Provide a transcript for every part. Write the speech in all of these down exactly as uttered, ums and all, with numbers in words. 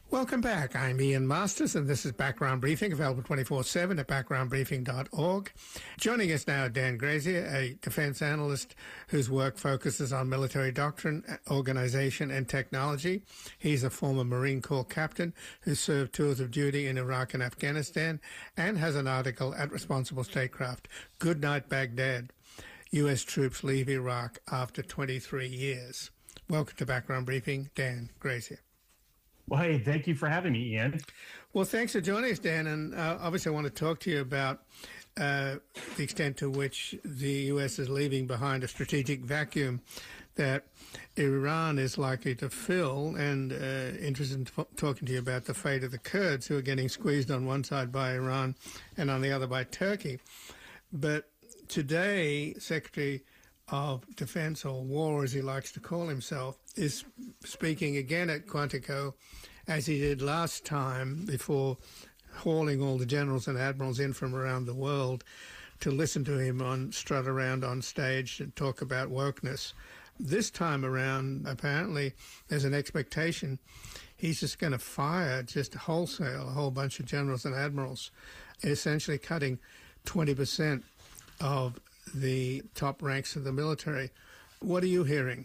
Welcome back. I'm Ian Masters, and this is Background Briefing, available twenty-four seven at background briefing dot org. Joining us now, Dan Grazier, a defense analyst whose work focuses on military doctrine, organization, and technology. He's a former Marine Corps captain who served tours of duty in Iraq and Afghanistan and has an article at Responsible Statecraft, Goodnight Baghdad, U S Troops Leave Iraq After twenty-three years. Welcome to Background Briefing, Dan Grazier. Well, hey, thank you for having me, Ian. Well, thanks for joining us, Dan. And uh, obviously I want to talk to you about uh, the extent to which the U S is leaving behind a strategic vacuum that Iran is likely to fill, and uh, interested in t- talking to you about the fate of the Kurds, who are getting squeezed on one side by Iran and on the other by Turkey. But today, Secretary of Defense, or War as he likes to call himself, is speaking again at Quantico, as he did last time, before hauling all the generals and admirals in from around the world to listen to him on strut around on stage and talk about wokeness. This time around, apparently, there's an expectation he's just going to fire just wholesale a whole bunch of generals and admirals, essentially cutting twenty percent of the top ranks of the military. What are you hearing?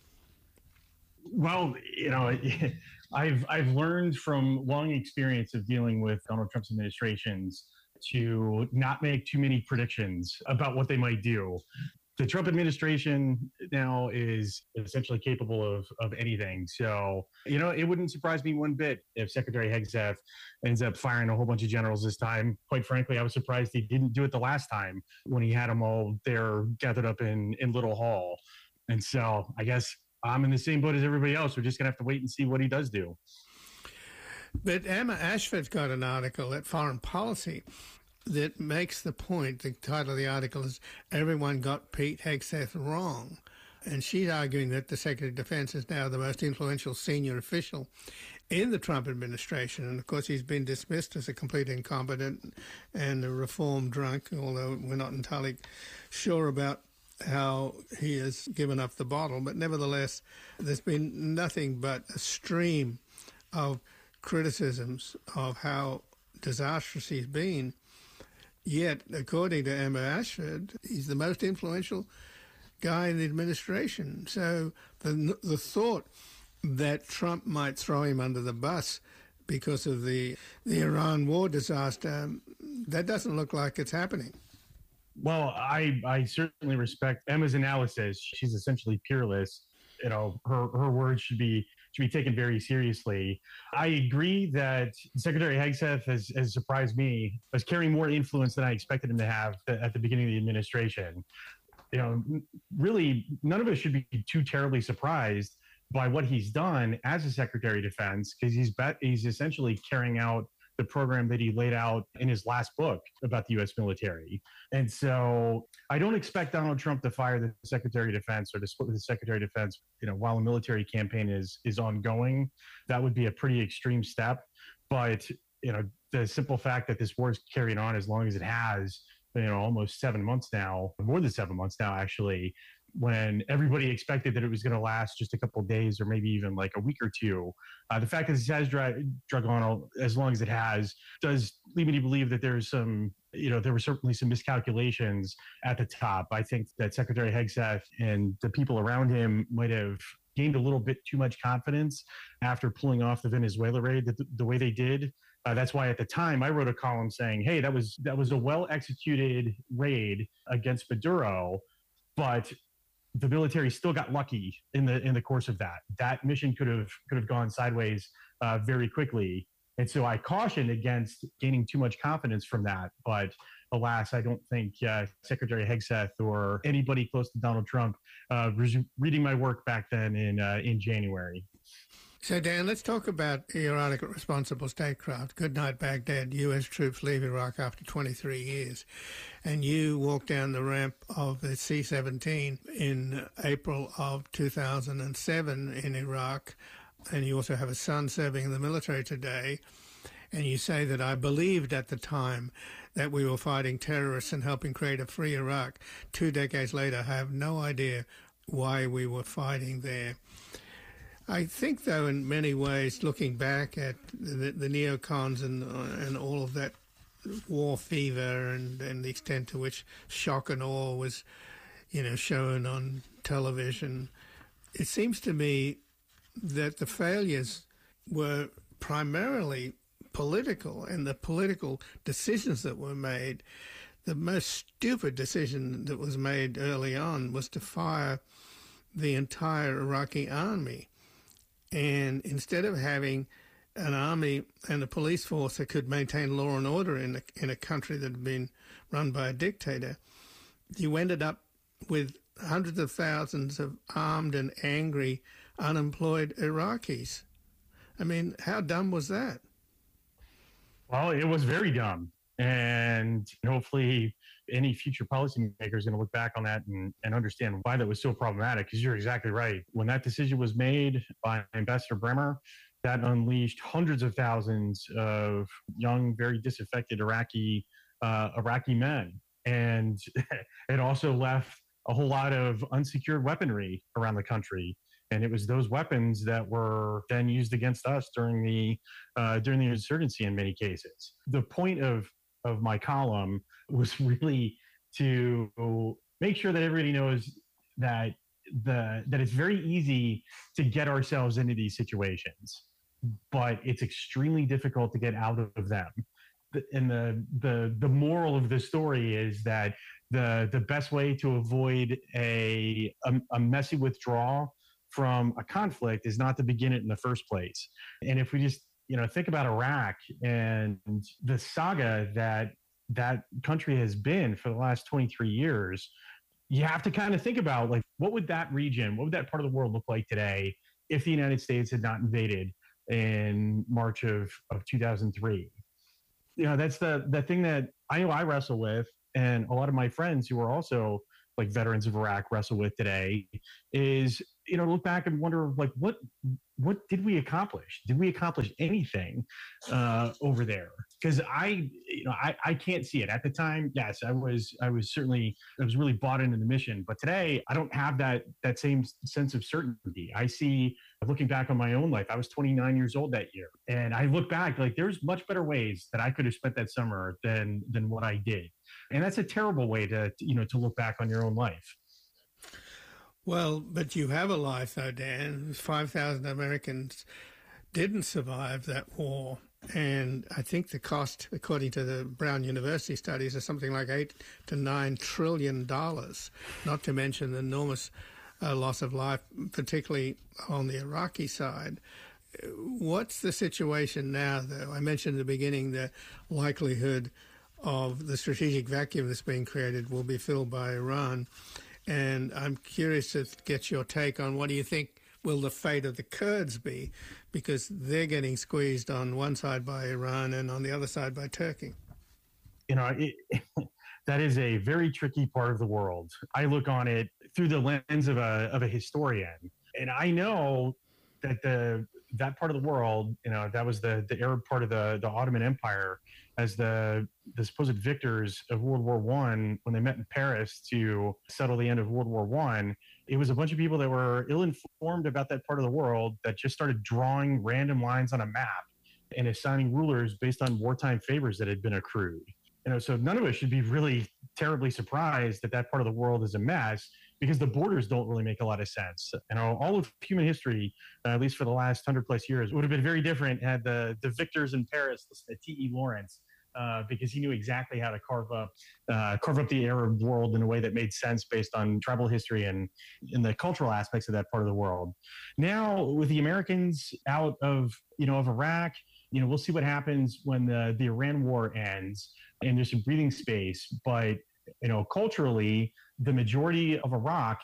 Well, you know, I've I've learned from long experience of dealing with Donald Trump's administrations to not make too many predictions about what they might do. The Trump administration now is essentially capable of, of anything. So, you know, it wouldn't surprise me one bit if Secretary Hegseth ends up firing a whole bunch of generals this time. Quite frankly, I was surprised he didn't do it the last time when he had them all there gathered up in, in Little Hall. And so I guess I'm in the same boat as everybody else. We're just going to have to wait and see what he does do. But Emma Ashford's got an article at Foreign Policy that makes the point. The title of the article is "Everyone Got Pete Hegseth Wrong." And she's arguing that the Secretary of Defense is now the most influential senior official in the Trump administration. And, of course, he's been dismissed as a complete incompetent and a reform drunk, although we're not entirely sure about how he has given up the bottle. But nevertheless, there's been nothing but a stream of criticisms of how disastrous he's been. Yet, according to Emma Ashford, he's the most influential guy in the administration. So the the thought that Trump might throw him under the bus because of the the Iran war disaster, that doesn't look like it's happening. Well, I, I certainly respect Emma's analysis. She's essentially peerless. You know, her, her words should be should be taken very seriously. I agree that Secretary Hegseth has, has surprised me as carrying more influence than I expected him to have at the beginning of the administration. You know, really, none of us should be too terribly surprised by what he's done as a Secretary of Defense, because he's bet, he's essentially carrying out the program that he laid out in his last book about the U S military. And so I don't expect Donald Trump to fire the Secretary of Defense or to split with the Secretary of Defense, you know, while a military campaign is is ongoing. That would be a pretty extreme step. But, you know, the simple fact that this war is carrying on as long as it has, you know, almost seven months now, more than seven months now, actually, when everybody expected that it was going to last just a couple of days or maybe even like a week or two. Uh, the fact that this has drug, drug on as long as it has does lead me to believe that there's some, you know, there were certainly some miscalculations at the top. I think that Secretary Hegseth and the people around him might have gained a little bit too much confidence after pulling off the Venezuela raid the, the way they did. Uh, that's why at the time I wrote a column saying, hey, that was that was a well-executed raid against Maduro, but the military still got lucky in the in the course of that. That mission could have could have gone sideways uh, very quickly. And so I cautioned against gaining too much confidence from that. But alas, I don't think uh, Secretary Hegseth or anybody close to Donald Trump uh, was reading my work back then in uh, in January. So, Dan, let's talk about your article, Responsible Statecraft, Goodnight Baghdad, U S Troops Leave Iraq After twenty-three years. And you walked down the ramp of the C seventeen in April of two thousand seven in Iraq. And you also have a son serving in the military today. And you say that I believed at the time that we were fighting terrorists and helping create a free Iraq. Two decades later, I have no idea why we were fighting there. I think, though, in many ways, looking back at the, the neocons and uh, and all of that war fever and, and the extent to which shock and awe was, you know, shown on television, it seems to me that the failures were primarily political, and the political decisions that were made. The most stupid decision that was made early on was to fire the entire Iraqi army. And instead of having an army and a police force that could maintain law and order in a, in a country that had been run by a dictator, you ended up with hundreds of thousands of armed and angry, unemployed Iraqis. I mean, how dumb was that? Well, it was very dumb. And hopefully any future policymaker is going to look back on that and, and understand why that was so problematic, because you're exactly right. When that decision was made by Ambassador Bremer, that unleashed hundreds of thousands of young, very disaffected Iraqi uh, Iraqi men. And it also left a whole lot of unsecured weaponry around the country. And it was those weapons that were then used against us during the uh, during the insurgency in many cases. The point of of my column was really to make sure that everybody knows that the that it's very easy to get ourselves into these situations, but it's extremely difficult to get out of them. And the the the moral of the story is that the the best way to avoid a a, a messy withdrawal from a conflict is not to begin it in the first place. And if we just, you know, think about Iraq and the saga that that country has been for the last twenty-three years, you have to kind of think about, like, what would that region, what would that part of the world look like today if the United States had not invaded in March of, of two thousand three? You know, that's the, the thing that I know I wrestle with, and a lot of my friends who are also like veterans of Iraq wrestle with today, is, you know, look back and wonder, like, what what did we accomplish? Did we accomplish anything uh, over there? Because I, you know, I, I can't see it. At the time, yes, I was I was certainly I was really bought into the mission. But today, I don't have that that same sense of certainty. I see, looking back on my own life, I was twenty-nine years old that year, and I look back, like, there's much better ways that I could have spent that summer than than what I did. And that's a terrible way to, you know, to look back on your own life. Well, but you have a life, though, Dan. five thousand Americans didn't survive that war. And I think the cost, according to the Brown University studies, is something like eight to nine trillion dollars, not to mention the enormous uh, loss of life, particularly on the Iraqi side. What's the situation now, though? I mentioned at the beginning the likelihood of the strategic vacuum that's being created will be filled by Iran. And I'm curious to get your take on, what do you think will the fate of the Kurds be? Because they're getting squeezed on one side by Iran and on the other side by Turkey. You know, it, that is a very tricky part of the world. I look on it through the lens of a of a historian. And I know that the that part of the world, you know, that was the, the Arab part of the, the Ottoman Empire, as the, the supposed victors of World War One, when they met in Paris to settle the end of World War One, it was a bunch of people that were ill-informed about that part of the world that just started drawing random lines on a map and assigning rulers based on wartime favors that had been accrued. You know, so none of us should be really terribly surprised that that part of the world is a mess, because the borders don't really make a lot of sense. You know, all of human history, uh, at least for the last hundred plus years, would have been very different had the, the victors in Paris listened to T E Lawrence, uh, because he knew exactly how to carve up uh, carve up the Arab world in a way that made sense based on tribal history and, and the cultural aspects of that part of the world. Now, with the Americans out of, you know, of Iraq, you know, we'll see what happens when the, the Iran war ends and there's some breathing space. But, you know, culturally, the majority of Iraq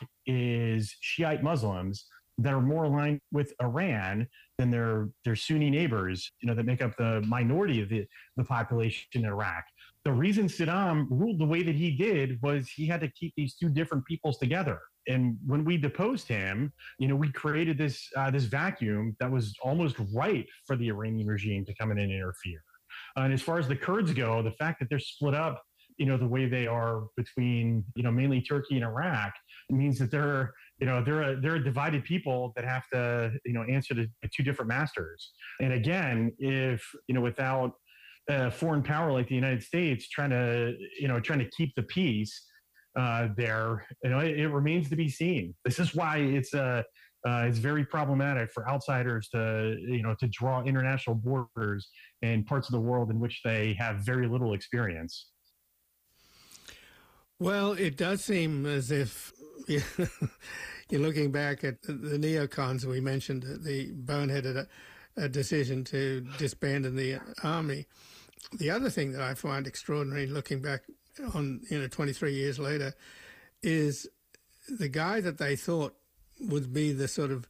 is Shiite Muslims that are more aligned with Iran than their their Sunni neighbors, you know, that make up the minority of the, the population in Iraq. The reason Saddam ruled the way that he did was he had to keep these two different peoples together. And when we deposed him, you know, we created this uh, this vacuum that was almost ripe for the Iranian regime to come in and interfere. Uh, and as far as the Kurds go, the fact that they're split up, you know, the way they are between, you know, mainly Turkey and Iraq, it means that they're You know, they're a, they're a divided people that have to, you know, answer to two different masters. And again, if, you know, without a foreign power like the United States trying to, you know, trying to keep the peace uh, there, you know, it, it remains to be seen. This is why it's a, uh, it's very problematic for outsiders to, you know, to draw international borders in parts of the world in which they have very little experience. Well, it does seem as if you're looking back at the neocons we mentioned, the boneheaded uh, decision to disband in the army. The other thing that I find extraordinary looking back on, you know, twenty-three years later, is the guy that they thought would be the sort of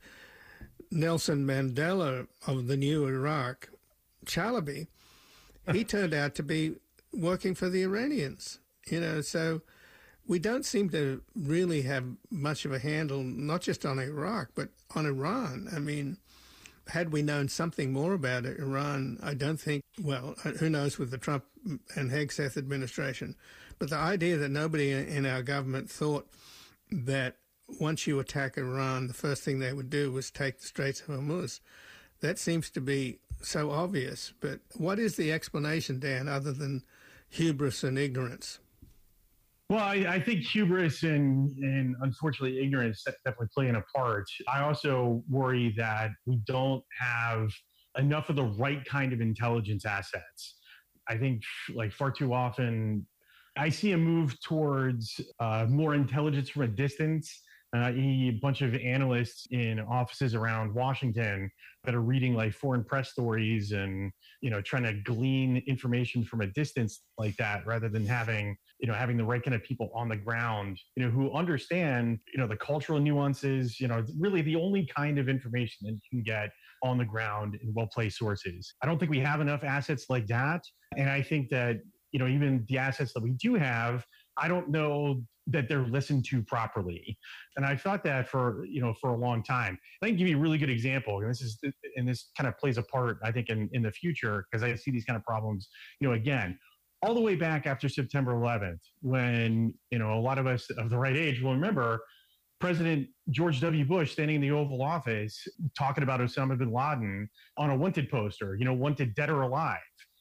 Nelson Mandela of the new Iraq, Chalabi, he turned out to be working for the Iranians, you know, so we don't seem to really have much of a handle, not just on Iraq, but on Iran. I mean, had we known something more about Iran, I don't think, well, who knows with the Trump and Hegseth administration, but the idea that nobody in our government thought that once you attack Iran, the first thing they would do was take the Straits of Hormuz, that seems to be so obvious. But what is the explanation, Dan, other than hubris and ignorance? Well, I, I think hubris and, and unfortunately ignorance definitely playing a part. I also worry that we don't have enough of the right kind of intelligence assets. I think like far too often, I see a move towards uh, more intelligence from a distance. Uh, a bunch of analysts in offices around Washington that are reading like foreign press stories and, you know, trying to glean information from a distance like that, rather than having, you know, having the right kind of people on the ground, you know, who understand, you know, the cultural nuances, you know, really the only kind of information that you can get on the ground in well-placed sources. I don't think we have enough assets like that. And I think that, you know, even the assets that we do have, I don't know that they're listened to properly. And I've thought that for, you know, for a long time. I can give you a really good example. And this is, and this kind of plays a part, I think, in, in the future, because I see these kind of problems, you know, again, all the way back after September eleventh, when, you know, a lot of us of the right age will remember President George W. Bush standing in the Oval Office talking about Osama bin Laden on a wanted poster, you know, wanted dead or alive.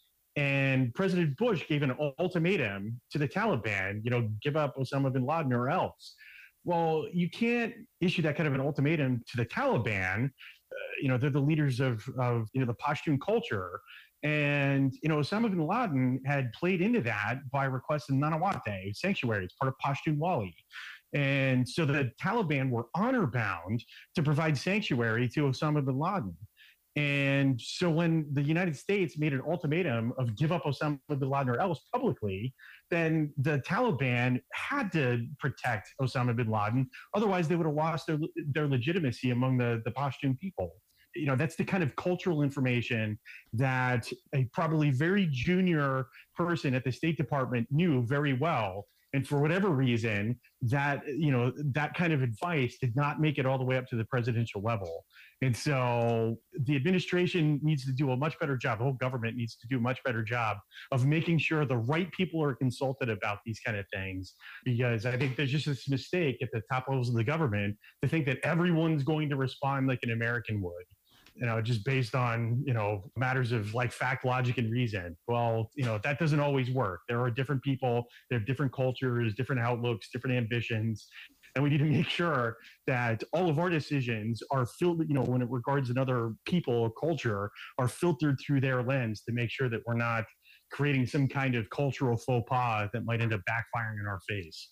And President Bush gave an ultimatum to the Taliban, you know, give up Osama bin Laden or else. Well, you can't issue that kind of an ultimatum to the Taliban. Uh, you know, they're the leaders of, of, you know, the Pashtun culture. And, you know, Osama bin Laden had played into that by requesting Nanawate, sanctuary. It's part of Pashtun-Wali. And so the Taliban were honor bound to provide sanctuary to Osama bin Laden. And so when the United States made an ultimatum of give up Osama bin Laden or else publicly, then the Taliban had to protect Osama bin Laden. Otherwise, they would have lost their, their legitimacy among the, the Pashtun people. You know, that's the kind of cultural information that a probably very junior person at the State Department knew very well. And for whatever reason, that, you know, that kind of advice did not make it all the way up to the presidential level. And so the administration needs to do a much better job. The whole government needs to do a much better job of making sure the right people are consulted about these kind of things. Because I think there's just this mistake at the top levels of the government to think that everyone's going to respond like an American would. You know, just based on, you know, matters of like fact, logic, and reason. Well, you know, that doesn't always work. There are different people, they have different cultures, different outlooks, different ambitions. And we need to make sure that all of our decisions are filtered, you know, when it regards another people or culture, are filtered through their lens to make sure that we're not creating some kind of cultural faux pas that might end up backfiring in our face.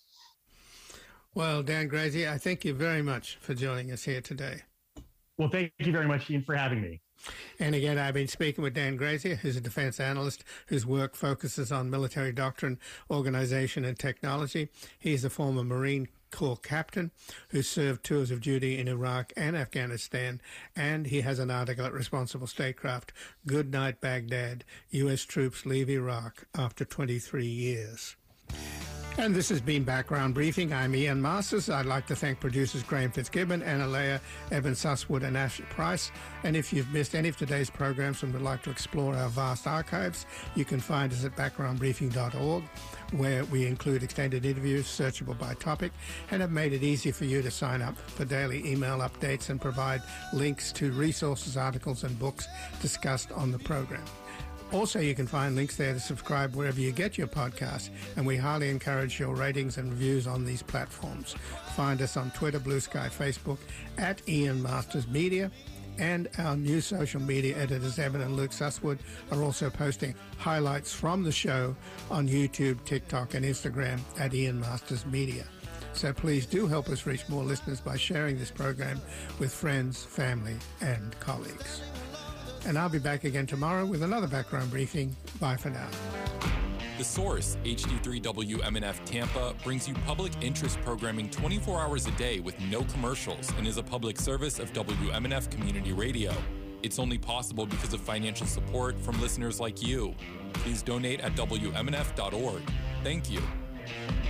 Well, Dan Grazier, I thank you very much for joining us here today. Well, thank you very much, Ian, for having me. And again, I've been speaking with Dan Grazier, who's a defense analyst whose work focuses on military doctrine, organization, and technology. He's a former Marine Corps captain who served tours of duty in Iraq and Afghanistan, and he has an article at Responsible Statecraft, Good Night Baghdad, U S Troops Leave Iraq After twenty-three Years. And this has been Background Briefing. I'm Ian Masters. I'd like to thank producers Graham Fitzgibbon, Anna Leah, Evan Susswood and Ashley Price. And if you've missed any of today's programs and would like to explore our vast archives, you can find us at background briefing dot org, where we include extended interviews searchable by topic and have made it easy for you to sign up for daily email updates and provide links to resources, articles and books discussed on the program. Also, you can find links there to subscribe wherever you get your podcasts, and we highly encourage your ratings and reviews on these platforms. Find us on Twitter, Blue Sky, Facebook, at Ian Masters Media, and our new social media editors, Evan and Luke Susswood, are also posting highlights from the show on YouTube, TikTok, and Instagram at Ian Masters Media. So please do help us reach more listeners by sharing this program with friends, family, and colleagues. And I'll be back again tomorrow with another Background Briefing. Bye for now. The Source, H D three W M N F Tampa, brings you public interest programming twenty-four hours a day with no commercials and is a public service of W M N F Community Radio. It's only possible because of financial support from listeners like you. Please donate at W M N F dot org. Thank you.